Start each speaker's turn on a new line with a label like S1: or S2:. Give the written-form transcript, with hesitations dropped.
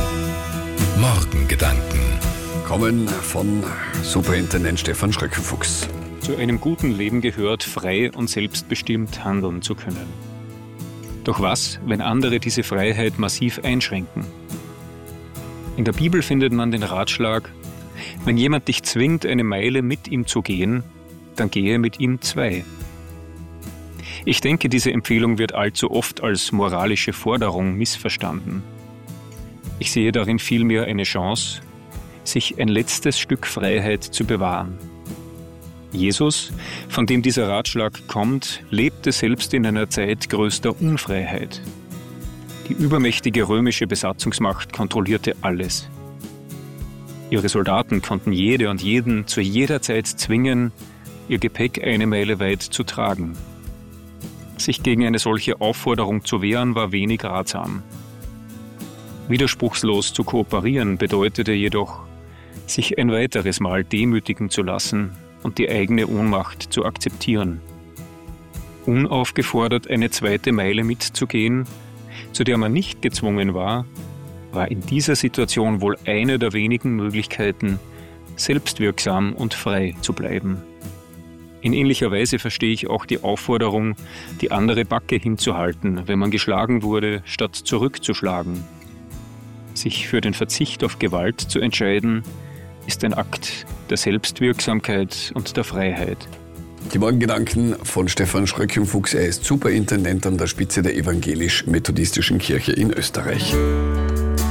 S1: Morgengedanken
S2: Kommen von Superintendent Stefan Schröckenfuchs.
S3: Zu einem guten Leben gehört, frei und selbstbestimmt handeln zu können. Doch was, wenn andere diese Freiheit massiv einschränken? In der Bibel findet man den Ratschlag: Wenn jemand dich zwingt, eine Meile mit ihm zu gehen, dann gehe mit ihm 2. Ich denke, diese Empfehlung wird allzu oft als moralische Forderung missverstanden. Ich sehe darin vielmehr eine Chance, sich ein letztes Stück Freiheit zu bewahren. Jesus, von dem dieser Ratschlag kommt, lebte selbst in einer Zeit größter Unfreiheit. Die übermächtige römische Besatzungsmacht kontrollierte alles. Ihre Soldaten konnten jede und jeden zu jeder Zeit zwingen, ihr Gepäck eine Meile weit zu tragen. Sich gegen eine solche Aufforderung zu wehren, war wenig ratsam. Widerspruchslos zu kooperieren bedeutete jedoch, sich ein weiteres Mal demütigen zu lassen und die eigene Ohnmacht zu akzeptieren. Unaufgefordert eine 2. Meile mitzugehen, zu der man nicht gezwungen war in dieser Situation wohl eine der wenigen Möglichkeiten, selbstwirksam und frei zu bleiben. In ähnlicher Weise verstehe ich auch die Aufforderung, die andere Backe hinzuhalten, wenn man geschlagen wurde, statt zurückzuschlagen. Sich für den Verzicht auf Gewalt zu entscheiden, ist ein Akt der Selbstwirksamkeit und der Freiheit.
S2: Die Morgengedanken von Stefan Schröckenfuchs. Er ist Superintendent an der Spitze der evangelisch-methodistischen Kirche in Österreich.